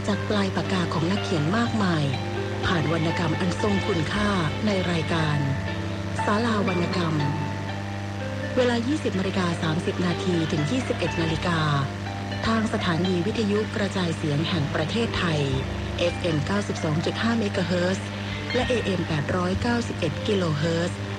จากปลายปากกาของนักเขียนมากมายผ่านวรรณกรรมอันทรงคุณค่าในรายการศาลาวรรณกรรมเวลา 20:30 นาทีถึง 21 นาฬิกาทางสถานีวิทยุกระจายเสียงแห่งประเทศไทย FM 92.5 เมกะเฮิรตซ์และ AM 891 กิโลเฮิรตซ์